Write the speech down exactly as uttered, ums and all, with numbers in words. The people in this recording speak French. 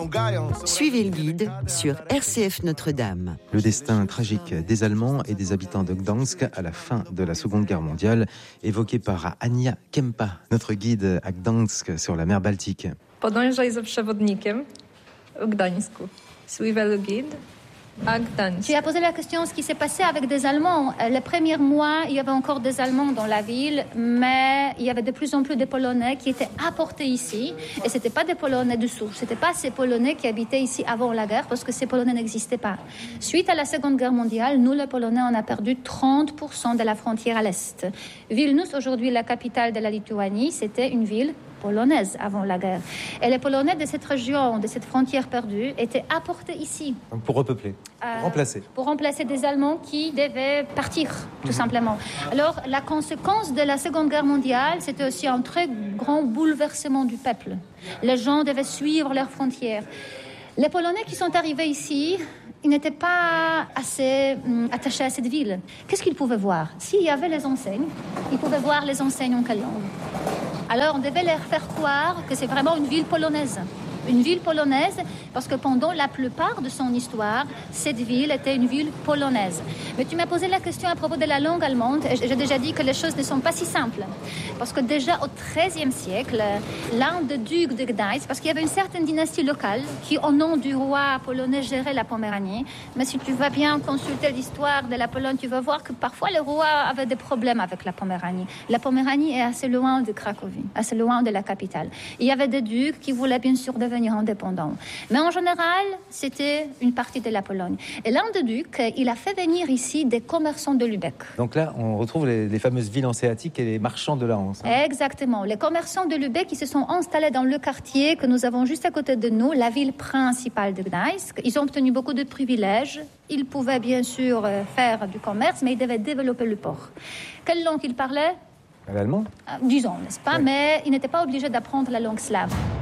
Suivez le guide sur R C F Notre-Dame. Le destin tragique des Allemands et des habitants de Gdansk à la fin de la Seconde Guerre mondiale, évoqué par Ania Kempa, notre guide à Gdansk sur la mer Baltique. Podążaj za przewodnikiem w Gdańsku. Suivez le guide à Gdańsk. Tu as posé la question ce qui s'est passé avec des Allemands. Les premiers mois, il y avait encore des Allemands dans la ville, mais il y avait de plus en plus de Polonais qui étaient apportés ici. Et c'était pas des Polonais de souche, c'était pas ces Polonais qui habitaient ici avant la guerre, parce que ces Polonais n'existaient pas. Suite à la Seconde Guerre mondiale, nous, les Polonais, on a perdu trente pour cent de la frontière à l'est. Vilnius, aujourd'hui la capitale de la Lituanie, c'était une ville polonaise avant la guerre. Et les Polonais de cette région, de cette frontière perdue, étaient apportés ici. Donc pour repeupler, pour euh, remplacer. Pour remplacer des Allemands qui devaient partir, tout mmh. simplement. Alors, la conséquence de la Seconde Guerre mondiale, c'était aussi un très grand bouleversement du peuple. Les gens devaient suivre leurs frontières. Les Polonais qui sont arrivés ici, ils n'étaient pas assez hum, attachés à cette ville. Qu'est-ce qu'ils pouvaient voir? S'il y avait les enseignes, ils pouvaient voir les enseignes en quelle langue? Alors, on devait leur faire croire que c'est vraiment une ville polonaise. Une ville polonaise, parce que pendant la plupart de son histoire, cette ville était une ville polonaise. Mais tu m'as posé la question à propos de la langue allemande, et j'ai déjà dit que les choses ne sont pas si simples. Parce que déjà au treizième siècle, l'un des ducs de Gdańsk, parce qu'il y avait une certaine dynastie locale qui, au nom du roi polonais, gérait la Poméranie. Mais si tu vas bien consulter l'histoire de la Pologne, tu vas voir que parfois le roi avait des problèmes avec la Poméranie. La Poméranie est assez loin de Cracovie, assez loin de la capitale. Il y avait des ducs qui voulaient bien sûr devenir indépendants. Mais en général, c'était une partie de la Pologne. Et l'un des ducs, il a fait venir ici des commerçants de Lübeck. Donc là, on retrouve les, les fameuses villes hanséatiques et les marchands de la Hanse. Hein. Exactement. Les commerçants de Lübeck, ils se sont installés dans le quartier que nous avons juste à côté de nous, la ville principale de Gdańsk. Ils ont obtenu beaucoup de privilèges. Ils pouvaient bien sûr faire du commerce, mais ils devaient développer le port. Quelle langue ils parlaient? L'allemand ? Disons, n'est-ce pas? Oui. Mais ils n'étaient pas obligés d'apprendre la langue slave.